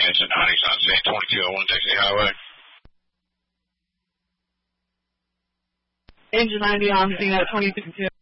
Manson, Honey's on scene, 2201 Dixie Highway. Engine 90 on scene at 2202.